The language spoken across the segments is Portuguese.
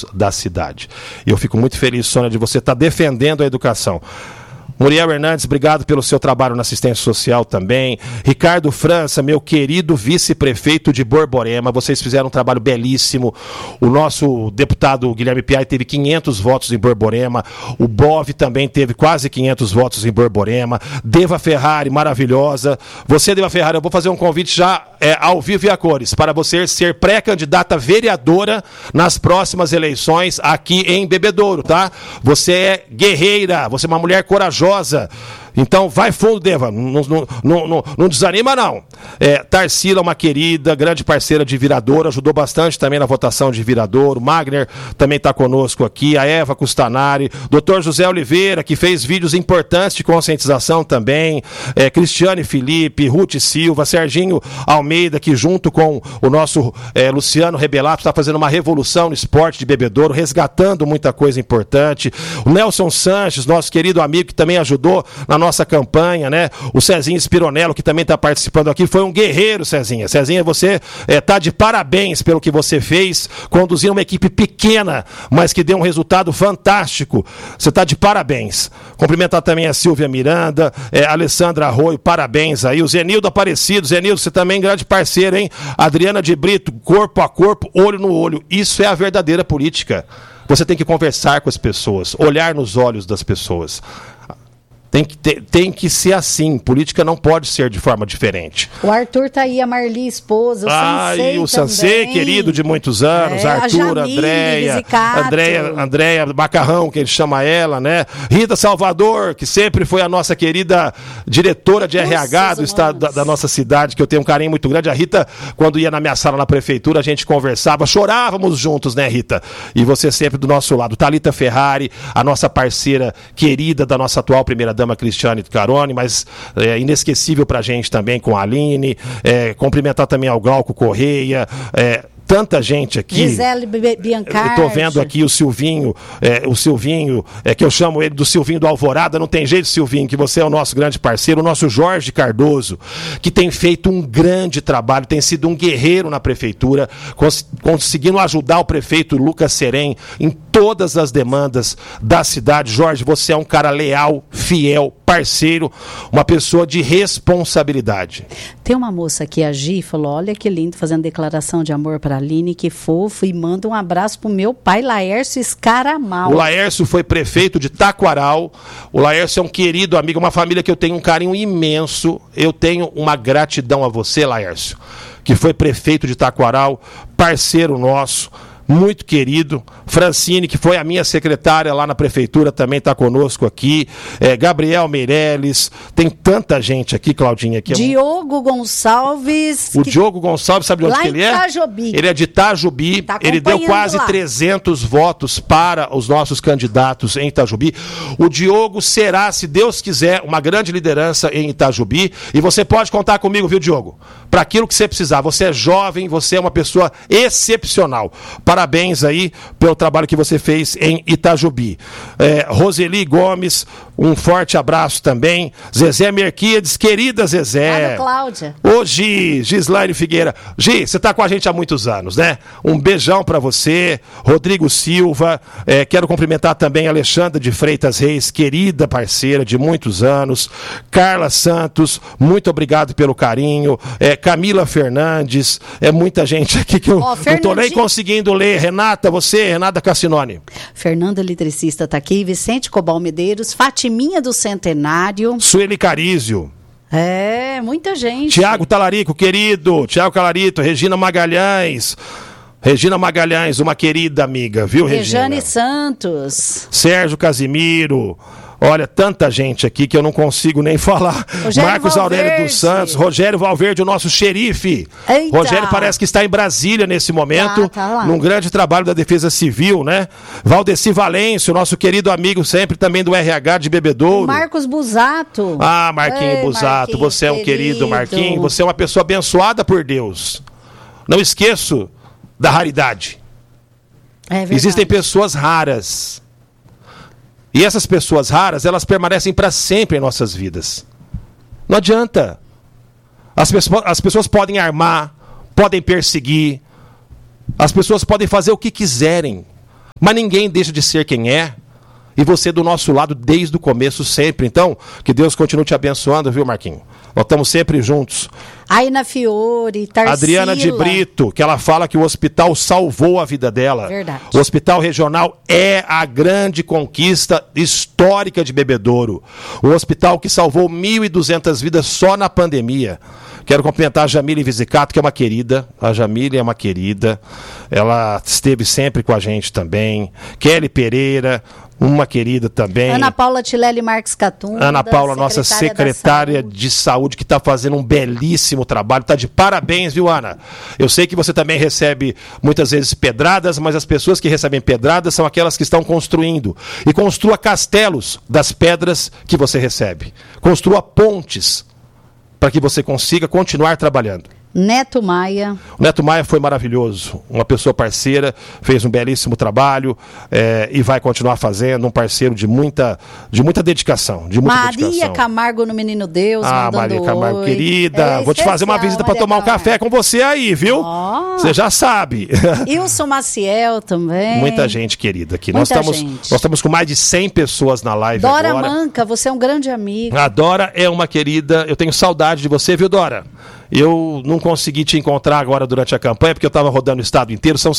alunos da cidade. E eu fico muito feliz, Sônia, de você estar defendendo a educação. Muriel Hernandes, obrigado pelo seu trabalho na assistência social também. Ricardo França, meu querido vice-prefeito de Borborema, vocês fizeram um trabalho belíssimo. O nosso deputado Guilherme Piai teve 500 votos em Borborema. O Bove também teve quase 500 votos em Borborema. Deva Ferrari, maravilhosa. Você, Deva Ferrari, eu vou fazer um convite já ao vivo e a cores, para você ser pré-candidata vereadora nas próximas eleições aqui em Bebedouro, tá? Você é guerreira, você é uma mulher corajosa. Então vai fundo, Deva, não desanima não. Tarsila, uma querida, grande parceira de Viradouro, ajudou bastante também na votação de Viradouro. Magner também está conosco aqui, a Eva Custanari, Dr. José Oliveira, que fez vídeos importantes de conscientização também, Cristiane Felipe, Ruth Silva, Serginho Almeida, que junto com o nosso Luciano Rebelato está fazendo uma revolução no esporte de Bebedouro, resgatando muita coisa importante. O Nelson Sanches, nosso querido amigo, que também ajudou na nossa campanha, né? O Cezinha Spironello, que também está participando aqui, foi um guerreiro, Cezinha. Cezinha, você está de parabéns pelo que você fez, conduzindo uma equipe pequena, mas que deu um resultado fantástico. Você está de parabéns. Cumprimentar também a Silvia Miranda, a Alessandra Arroio, parabéns aí. O Zenildo Aparecido, Zenildo, você também é grande parceiro, hein? Adriana de Brito, corpo a corpo, olho no olho. Isso é a verdadeira política. Você tem que conversar com as pessoas, olhar nos olhos das pessoas. Tem que ser assim. Política não pode ser de forma diferente. O Arthur tá aí, a Marli, esposa, o Sansei, querido de muitos anos, Arthur, Andréia Macarrão, que ele chama ela, né? Rita Salvador, que sempre foi a nossa querida diretora de RH do estado da nossa cidade, que eu tenho um carinho muito grande. A Rita, quando ia na minha sala na prefeitura, a gente conversava, chorávamos juntos, né, Rita? E você sempre do nosso lado. Thalita Ferrari, a nossa parceira querida da nossa atual primeira-dama, Cristiane Carone, mas inesquecível pra gente também com a Aline, cumprimentar também ao Glauco Correia, tanta gente aqui. Gisele Biancardi. Eu tô vendo aqui o Silvinho, que eu chamo ele do Silvinho do Alvorada, não tem jeito, Silvinho, que você é o nosso grande parceiro, o nosso Jorge Cardoso, que tem feito um grande trabalho, tem sido um guerreiro na prefeitura, conseguindo ajudar o prefeito Lucas Serem em todas as demandas da cidade. Jorge, você é um cara leal, fiel, parceiro, uma pessoa de responsabilidade. Tem uma moça aqui, a Gi, falou, olha que lindo, fazendo declaração de amor para a Aline, que fofo, e manda um abraço pro meu pai, Laércio Escaramal. O Laércio foi prefeito de Taquaral, o Laércio é um querido amigo, uma família que eu tenho um carinho imenso, eu tenho uma gratidão a você, Laércio, que foi prefeito de Taquaral, parceiro nosso, muito querido. Francine, que foi a minha secretária lá na prefeitura, também está conosco aqui. Gabriel Meirelles, tem tanta gente aqui, Claudinha. Aqui Diogo Gonçalves. Diogo Gonçalves, sabe de onde que ele é? Itajobi. Ele é de Itajobi. Tá, ele deu quase 300 votos para os nossos candidatos em Itajobi. O Diogo será, se Deus quiser, uma grande liderança em Itajobi. E você pode contar comigo, viu, Diogo? Para aquilo que você precisar. Você é jovem, você é uma pessoa excepcional. Parabéns aí pelo trabalho que você fez em Itajobi. Roseli Gomes, um forte abraço também. Zezé Merquiades, querida Zezé. Cláudia. Ô Gi, Gislaine Figueira. Gi, você está com a gente há muitos anos, né? Um beijão para você. Rodrigo Silva. Quero cumprimentar também a Alexandra de Freitas Reis, querida parceira de muitos anos. Carla Santos, muito obrigado pelo carinho. Camila Fernandes. Muita gente aqui que eu não estou nem conseguindo ler. Renata, Renata Cassinoni. Fernando Eletricista está aqui, Vicente Cobal Medeiros, Fatiminha do Centenário. Sueli Carizio. Muita gente. Tiago Talarico, querido. Tiago Calarito, Regina Magalhães, uma querida amiga, viu, Regina? Rejane Santos. Sérgio Casimiro. Olha, tanta gente aqui que eu não consigo nem falar. Marcos Aurélio dos Santos, Rogério Valverde, o nosso xerife. Eita. Rogério parece que está em Brasília nesse momento, num grande trabalho da Defesa Civil, né? Valdeci Valêncio, nosso querido amigo sempre também do RH de Bebedouro. Marcos Busato. Marquinho Busato, você é um querido, Marquinho. Você é uma pessoa abençoada por Deus. Não esqueço da raridade. Existem pessoas raras. E essas pessoas raras, elas permanecem para sempre em nossas vidas. Não adianta. As pessoas podem armar, podem perseguir, as pessoas podem fazer o que quiserem, Mas ninguém deixa de ser quem é. E você do nosso lado desde o começo sempre. Então, que Deus continue te abençoando, viu, Marquinhos? Nós estamos sempre juntos. Aina Fiore, Tarsila. Adriana de Brito, que ela fala que o hospital salvou a vida dela. Verdade. O hospital regional é a grande conquista histórica de Bebedouro. Um hospital que salvou 1.200 vidas só na pandemia. Quero cumprimentar a Jamile Visicato, que é uma querida. A Jamile é uma querida. Ela esteve sempre com a gente também. Kelly Pereira, uma querida também. Ana Paula Tileli Marques Catunda. Ana Paula, nossa secretária de saúde, que está fazendo um belíssimo trabalho. Está de parabéns, viu, Ana? Eu sei que você também recebe muitas vezes pedradas, mas as pessoas que recebem pedradas são aquelas que estão construindo. E construa castelos das pedras que você recebe. Construa pontes para que você consiga continuar trabalhando. Neto Maia. O Neto Maia foi maravilhoso, uma pessoa parceira, fez um belíssimo trabalho e vai continuar fazendo, um parceiro de muita dedicação. Maria Camargo no Menino Deus. Maria Camargo, oi. Querida, vou te fazer uma visita para tomar um café com você aí, viu? Você já sabe. Wilson Maciel também. Muita gente querida aqui. Nós estamos com mais de 100 pessoas na live Dora agora. Manca, você é um grande amigo. A Dora é uma querida, eu tenho saudade de você, viu, Dora? Eu não consegui te encontrar agora durante a campanha, porque eu estava rodando o estado inteiro, são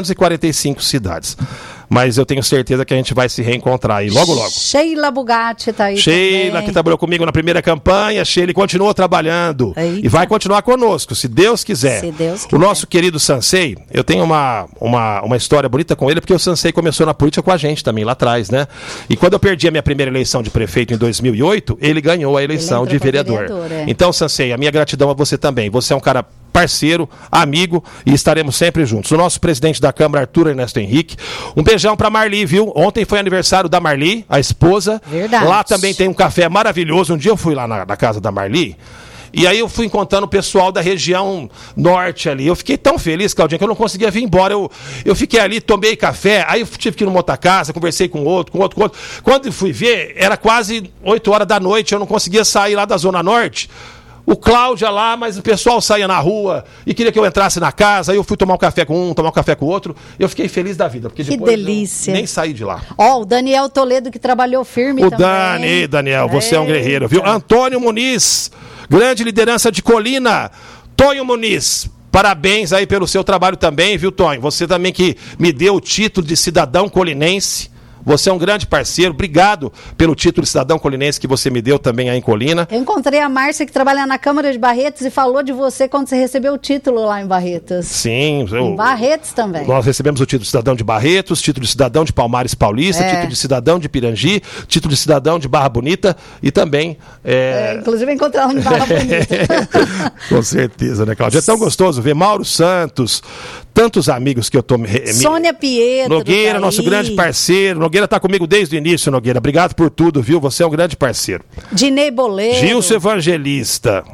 645 cidades. Mas eu tenho certeza que a gente vai se reencontrar aí logo, logo. Sheila Bugatti está aí Sheila, também. Que trabalhou comigo na primeira campanha, Sheila continuou trabalhando. Eita. E vai continuar conosco, se Deus quiser. Se Deus quiser. O nosso querido Sansei, eu tenho uma história bonita com ele, porque o Sansei começou na política com a gente também, lá atrás, né? E quando eu perdi a minha primeira eleição de prefeito em 2008, ele ganhou a eleição de vereador. Então, Sansei, a minha gratidão a você também. Você é um cara parceiro, amigo, e estaremos sempre juntos. O nosso presidente da Câmara, Arthur Ernesto Henrique. Um beijão pra Marli, viu? Ontem foi aniversário da Marli, a esposa. Verdade. Lá também tem um café maravilhoso. Um dia eu fui lá na casa da Marli, e aí eu fui encontrando o pessoal da região norte ali. Eu fiquei tão feliz, Claudinha, que eu não conseguia vir embora. Eu fiquei ali, tomei café, aí eu tive que ir numa outra casa, conversei com outro. Quando eu fui ver, era quase 8 horas da noite, eu não conseguia sair lá da Zona Norte. O Cláudia lá, mas o pessoal saía na rua e queria que eu entrasse na casa. Aí eu fui tomar um café com um, tomar um café com o outro. Eu fiquei feliz da vida, porque que depois delícia. Eu nem saí de lá. O Daniel Toledo, que trabalhou firme também. Daniel, você é um guerreiro, viu? Antônio Muniz, grande liderança de Colina. Tonho Muniz, parabéns aí pelo seu trabalho também, viu, Tonho? Você também que me deu o título de cidadão colinense. Você é um grande parceiro, obrigado pelo título de cidadão colinense que você me deu também aí em Colina. Eu encontrei a Márcia, que trabalha na Câmara de Barretos, e falou de você quando você recebeu o título lá em Barretos. Sim. Em Barretos também. Nós recebemos o título de cidadão de Barretos, título de cidadão de Palmares Paulista, título de cidadão de Pirangi, título de cidadão de Barra Bonita e também... inclusive encontrei ela em Barra Bonita. Com certeza, né, Cláudia? É tão gostoso ver Mauro Santos, tantos amigos que eu tô... Sônia Pietro. Nogueira, nosso grande parceiro. Nogueira tá comigo desde o início, Nogueira. Obrigado por tudo, viu? Você é um grande parceiro. Dinei Boleiro. Gilson Evangelista.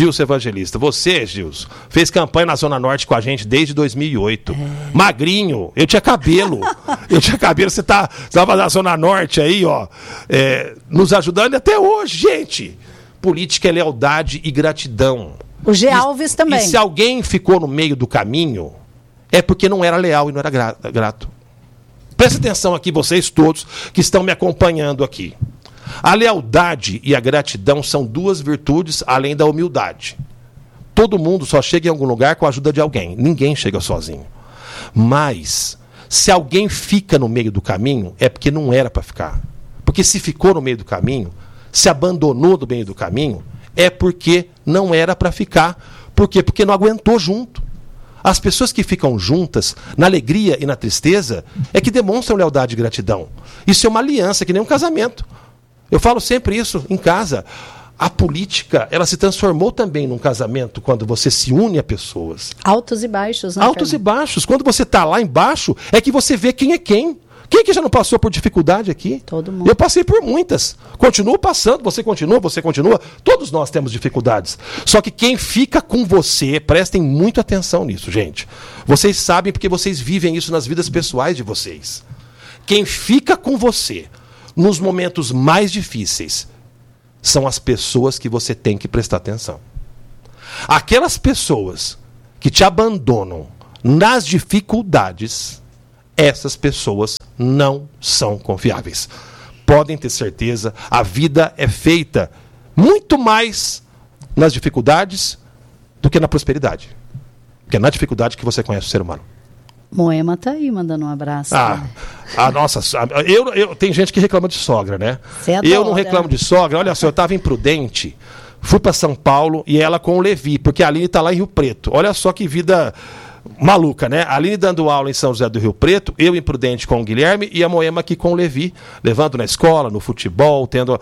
Você, Gilson, fez campanha na Zona Norte com a gente desde 2008. Magrinho, eu tinha cabelo. Você tava na Zona Norte aí, ó, nos ajudando até hoje, gente. Política é lealdade e gratidão. O G. Alves também. E se alguém ficou no meio do caminho, é porque não era leal e não era grato. Presta atenção aqui, vocês todos que estão me acompanhando aqui. A lealdade e a gratidão são duas virtudes além da humildade. Todo mundo só chega em algum lugar com a ajuda de alguém. Ninguém chega sozinho. Mas, se alguém fica no meio do caminho, é porque não era para ficar. Porque se ficou no meio do caminho, se abandonou do meio do caminho, é porque não era para ficar. Por quê? Porque não aguentou junto. As pessoas que ficam juntas, na alegria e na tristeza, é que demonstram lealdade e gratidão. Isso é uma aliança, que nem um casamento. Eu falo sempre isso em casa. A política, ela se transformou também num casamento quando você se une a pessoas. Altos e baixos, né? Altos e baixos. Quando você está lá embaixo, é que você vê quem é quem. Quem que já não passou por dificuldade aqui? Todo mundo. Eu passei por muitas. Continuo passando, você continua. Todos nós temos dificuldades. Só que quem fica com você, prestem muito atenção nisso, gente. Vocês sabem porque vocês vivem isso nas vidas pessoais de vocês. Quem fica com você nos momentos mais difíceis são as pessoas que você tem que prestar atenção. Aquelas pessoas que te abandonam nas dificuldades, essas pessoas não são confiáveis. Podem ter certeza, a vida é feita muito mais nas dificuldades do que na prosperidade. Porque é na dificuldade que você conhece o ser humano. Moema tá aí mandando um abraço. Tem gente que reclama de sogra, né? Você adora. Eu não reclamo de sogra. Olha só, eu estava imprudente, fui para São Paulo e ela com o Levi, porque a Aline está lá em Rio Preto. Olha só que vida maluca, né? A Aline dando aula em São José do Rio Preto, eu imprudente com o Guilherme e a Moema aqui com o Levi, levando na escola, no futebol, tendo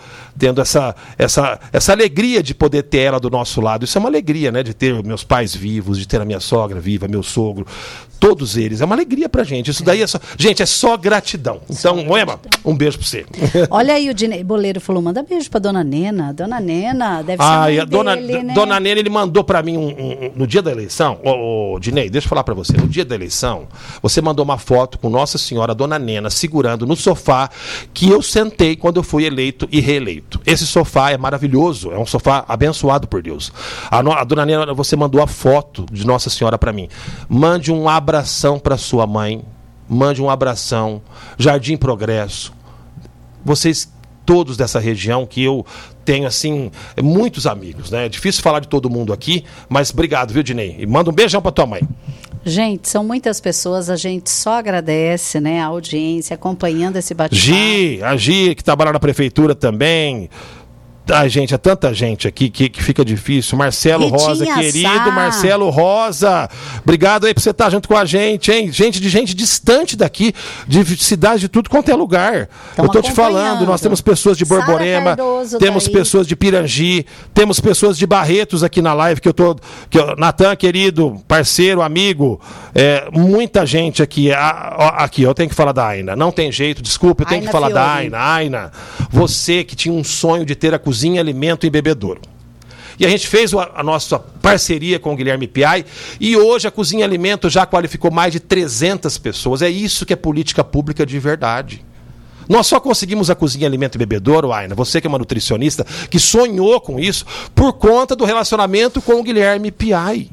essa alegria de poder ter ela do nosso lado. Isso é uma alegria, né? De ter meus pais vivos, de ter a minha sogra viva, meu sogro, todos eles. É uma alegria pra gente. Isso daí é só... Gente, é só gratidão. Então, Moema, um beijo pra você. Olha aí, o Dinei Boleiro falou, manda beijo pra Dona Nena. Dona Nena, deve ser mãe dele, né? Dona Nena, ele mandou pra mim no dia da eleição. Ô, Dinei, deixa eu falar pra você. No dia da eleição, você mandou uma foto com Nossa Senhora, Dona Nena, segurando no sofá que eu sentei quando eu fui eleito e reeleito. Esse sofá é maravilhoso, é um sofá abençoado por Deus. A Dona Nena, você mandou a foto de Nossa Senhora pra mim. Mande um abração para sua mãe, mande um abração, Jardim Progresso, vocês todos dessa região, que eu tenho assim, muitos amigos, né? É difícil falar de todo mundo aqui, mas obrigado, viu, Dinei? E manda um beijão para tua mãe. Gente, são muitas pessoas, a gente só agradece, né, a audiência, acompanhando esse bate-papo. A Gi, que trabalha na prefeitura também. Ai, gente, é tanta gente aqui que fica difícil. Marcelo Ritinha Rosa, querido Sá. Marcelo Rosa. Obrigado aí por você estar junto com a gente, hein? Gente distante daqui, de cidades de tudo quanto é lugar. Eu tô te falando, nós temos pessoas de Borborema, temos pessoas de Pirangi, temos pessoas de Barretos aqui na live, Natan, querido, parceiro, amigo, muita gente aqui. Aqui, eu tenho que falar da Aina. Não tem jeito, desculpa, eu tenho que falar da Aina. Aina, você que tinha um sonho de ter a Cozinha Alimento em Bebedouro. E a gente fez a nossa parceria com o Guilherme Piai e hoje a Cozinha Alimento já qualificou mais de 300 pessoas. É isso que é política pública de verdade. Nós só conseguimos a Cozinha Alimento em Bebedouro, Aina, você que é uma nutricionista, que sonhou com isso, por conta do relacionamento com o Guilherme Piai.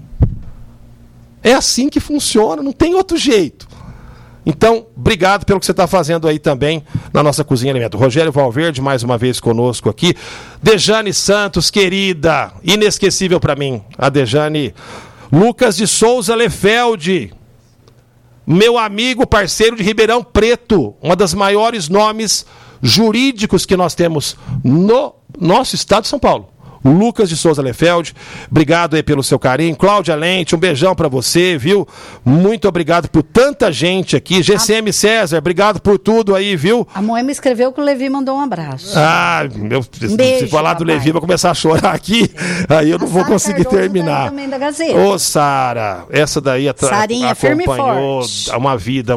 É assim que funciona, não tem outro jeito. Então, obrigado pelo que você está fazendo aí também na nossa Cozinha Alimento. Rogério Valverde, mais uma vez conosco aqui. Dejane Santos, querida, inesquecível para mim. A Dejane. Lucas de Souza Lefeld, meu amigo, parceiro de Ribeirão Preto, uma das maiores nomes jurídicos que nós temos no nosso estado de São Paulo. Lucas de Souza Lefeld, obrigado aí pelo seu carinho. Cláudia Lente, um beijão pra você, viu? Muito obrigado por tanta gente aqui. GCM César, obrigado por tudo aí, viu? A Moema escreveu que o Levi mandou um abraço. Se falar do Levi, vou começar a chorar aqui, aí eu não vou conseguir terminar. Também da Gazeta. Ô, Sara, essa daí acompanhou uma vida,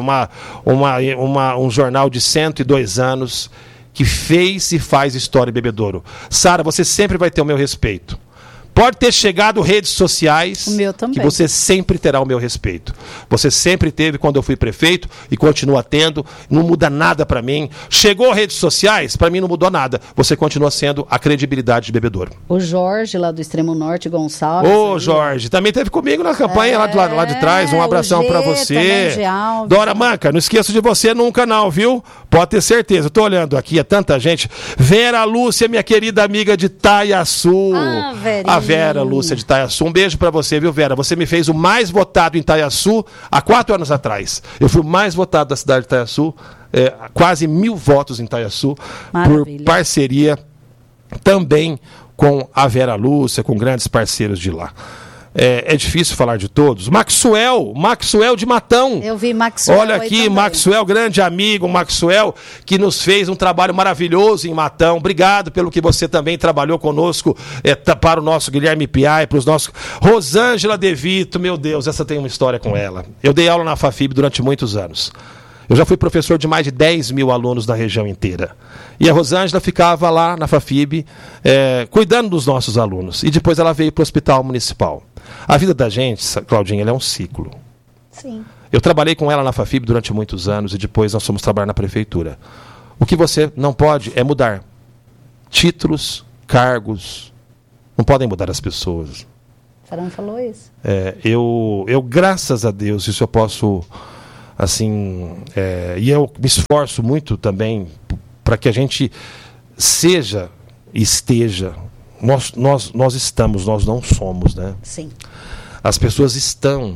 um jornal de 102 anos, que fez e faz história em Bebedouro. Sara, você sempre vai ter o meu respeito. Pode ter chegado redes sociais, o meu também, que você sempre terá o meu respeito. Você sempre teve quando eu fui prefeito e continua tendo. Não muda nada para mim. Chegou redes sociais, para mim não mudou nada. Você continua sendo a credibilidade de Bebedouro. O Jorge, lá do Extremo Norte, Gonçalves. Ô, Jorge, também teve comigo na campanha lá de trás. Um abração para você. Também, Dora Manca, não esqueço de você nunca não, viu? Pode ter certeza. Eu tô olhando aqui, é tanta gente. Vera Lúcia, minha querida amiga de Itaiaçu. A Vera Lúcia de Itaiaçu. Um beijo pra você, viu, Vera? Você me fez o mais votado em Itaiaçu há 4 anos atrás. Eu fui o mais votado da cidade de Itaiaçu, quase 1000 votos em Itaiaçu, por parceria também com a Vera Lúcia, com grandes parceiros de lá. É difícil falar de todos. Maxwell de Matão. Eu vi Maxwell. Olha aqui, Maxwell, grande amigo, Maxwell, que nos fez um trabalho maravilhoso em Matão. Obrigado pelo que você também trabalhou conosco, para o nosso Guilherme Piai, para os nossos... Rosângela De Vito, meu Deus, essa tem uma história com ela. Eu dei aula na FAFIB durante muitos anos. Eu já fui professor de mais de 10 mil alunos na região inteira. E a Rosângela ficava lá na FAFIB, cuidando dos nossos alunos. E depois ela veio para o Hospital Municipal. A vida da gente, Claudinha, ela é um ciclo. Sim. Eu trabalhei com ela na FAFIB durante muitos anos e depois nós fomos trabalhar na prefeitura. O que você não pode é mudar títulos, cargos. Não podem mudar as pessoas. Farão falou isso. Eu, graças a Deus, isso eu posso Assim, e eu me esforço muito também para que a gente seja, esteja. Nós estamos, nós não somos, né? Sim. As pessoas estão,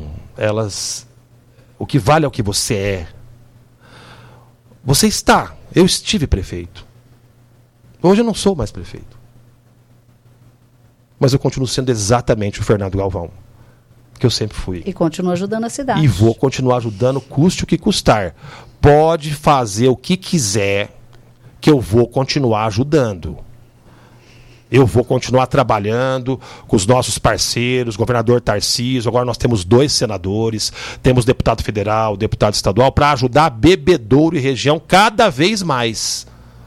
o que vale é o que você é. Você está. Eu estive prefeito. Hoje eu não sou mais prefeito. Mas eu continuo sendo exatamente o Fernando Galvão, que eu sempre fui. E continuo ajudando a cidade. E vou continuar ajudando, custe o que custar. Pode fazer o que quiser, que eu vou continuar ajudando. Eu vou continuar trabalhando com os nossos parceiros, governador Tarcísio, agora nós temos 2 senadores, temos deputado federal, deputado estadual, para ajudar Bebedouro e região cada vez mais.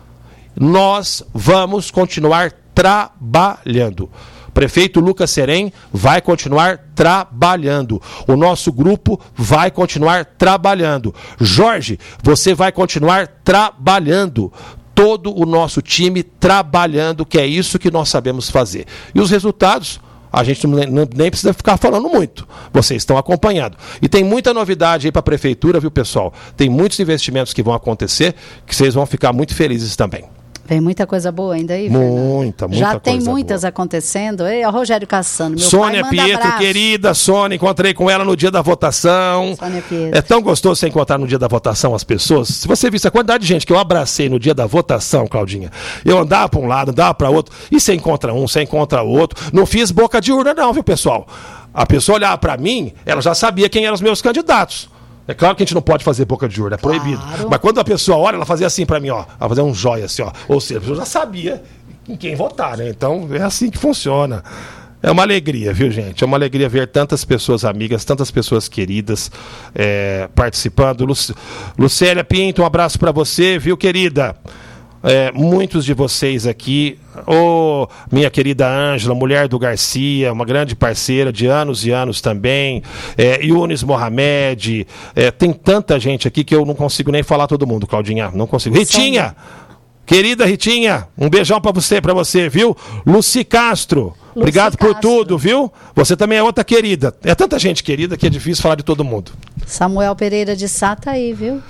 Nós vamos continuar trabalhando. Prefeito Lucas Serem vai continuar trabalhando. O nosso grupo vai continuar trabalhando. Jorge, você vai continuar trabalhando. Todo o nosso time trabalhando, que é isso que nós sabemos fazer. E os resultados, a gente nem precisa ficar falando muito. Vocês estão acompanhando. E tem muita novidade aí para a prefeitura, viu, pessoal? Tem muitos investimentos que vão acontecer, que vocês vão ficar muito felizes também. Vem muita coisa boa ainda aí, Muita coisa Já tem boa. Muitas acontecendo. Ei, o Rogério Cassano, meu Sônia pai, manda Pietro, abraço. querida Sônia, encontrei com ela no dia da votação. Sônia Pietro. É tão gostoso você encontrar no dia da votação as pessoas. Se você visse a quantidade de gente que eu abracei no dia da votação, Claudinha, eu andava para um lado, andava para outro, e você encontra um, você encontra outro. Não fiz boca de urna não, viu, pessoal? A pessoa olhava para mim, ela já sabia quem eram os meus candidatos. É claro que a gente não pode fazer boca de urna, é proibido. Claro. Mas quando a pessoa olha, ela fazia assim pra mim, ó. Ela fazia um jóia assim, ó. Ou seja, a pessoa já sabia em quem votar, né? Então é assim que funciona. É uma alegria, viu, gente? É uma alegria ver tantas pessoas amigas, tantas pessoas queridas participando. Lucélia Pinto, um abraço pra você, viu, querida? Muitos de vocês aqui, minha querida Ângela, mulher do Garcia, uma grande parceira de anos e anos também, Yunis Mohamed, tem tanta gente aqui que eu não consigo nem falar todo mundo, Claudinha, não consigo. Ritinha, querida Ritinha, um beijão pra você, viu? Luci Castro, obrigado por tudo, viu? Você também é outra querida. É tanta gente querida que é difícil falar de todo mundo. Samuel Pereira de Sá tá aí, viu?